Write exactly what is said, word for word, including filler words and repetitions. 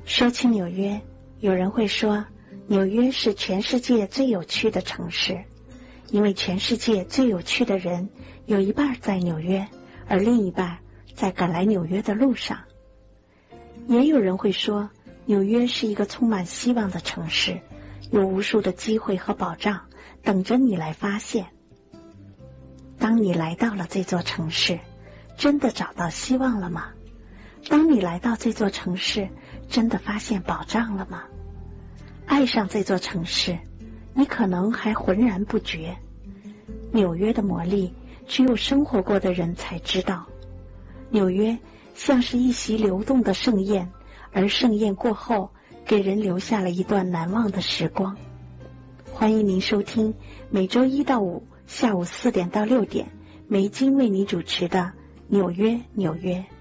说起纽约，有人会说纽约是全世界最有趣的城市，因为全世界最有趣的人有一半在纽约，而另一半在赶来纽约的路上。也有人会说纽约是一个充满希望的城市，有无数的机会和保障等着你来发现。当你来到了这座城市，真的找到希望了吗？当你来到这座城市，真的发现保障了吗？爱上这座城市，你可能还浑然不觉。纽约的魔力，只有生活过的人才知道。纽约像是一席流动的盛宴，而盛宴过后，给人留下了一段难忘的时光。欢迎您收听每周一到五下午四点到六点，梅金为你主持的纽约纽约。